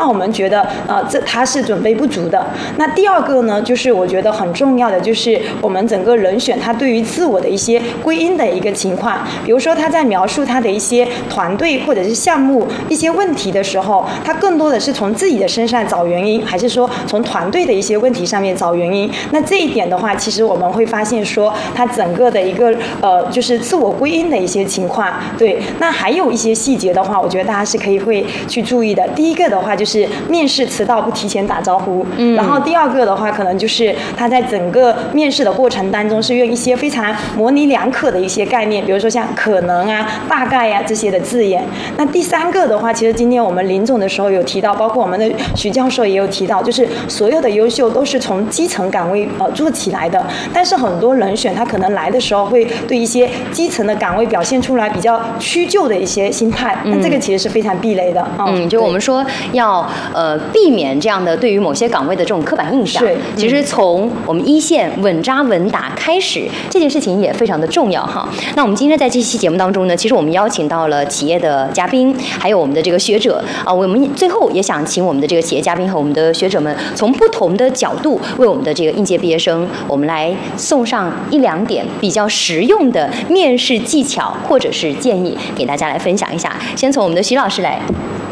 让我们觉得他是准备不足的。那第二个呢，就是我觉得很重要的，就是我们整个人选他对于自我的一些归因的一个情况。比如说他在描述他的一些团队或者是项目一些问题的时候，他更多的是从自己的身上找原因，还是说从团队的一些问题上面找原因？那这一点的话，其实我们会发现说，他整个的一个就是自我归因的一些情况。对，那还有一些细节的话，我觉得大家是会去注意的。第一个的话就是面试迟到不提前打招呼，然后第二个的话可能就是他在整个面试的过程当中是用一些非常模棱两可的一些概念，比如说像可能啊、大概啊这些的字眼。那第三个的话，其实今天我们林总的时候有提到，包括我们的许教授也有提到，就是所有的优秀都是从基层岗位做起来的，但是很多人选他可能来的时候会对一些基层的岗位表现出来比较屈就的一些心态，那这个其实是非常避雷的。 就我们说要避免这样的对于某些岗位的这种刻板印象。其实从我们一线稳扎稳打开始，这件事情也非常的重要哈。那我们今天在这期节目当中呢，其实我们邀请到了企业的嘉宾，还有我们的这个学者啊。我们最后也想请我们的这个企业嘉宾和我们的学者们，从不同的角度为我们的这个应届毕业生，我们来送上一两点比较实用的面试技巧或者是建议，给大家来分享一下。先从我们的徐老师来。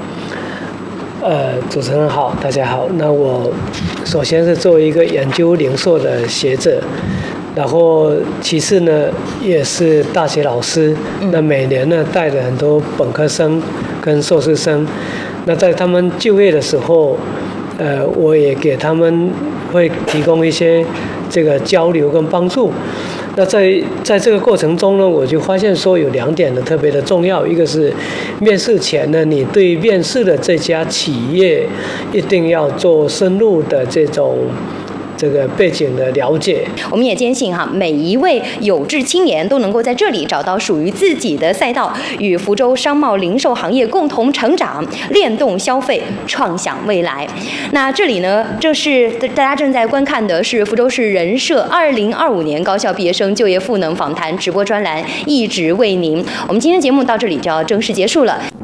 主持人好，大家好。那我首先是作为一个研究零售的学者，然后其次呢也是大学老师，那每年呢带了很多本科生跟硕士生，那在他们就业的时候，我也给他们会提供一些这个交流跟帮助。那在这个过程中呢，我就发现说有两点呢特别的重要，一个是面试前呢，你对面试的这家企业一定要做深入的这个背景的了解。 我们也坚信哈，每一位有志青年都能够在这里找到属于自己的赛道，与福州商贸零售行业共同成长，联动消费，创想未来。那这里呢，这是大家正在观看的是福州市人社2025年高校毕业生就业赋能访谈直播专栏，一直为您。我们今天节目到这里就要正式结束了。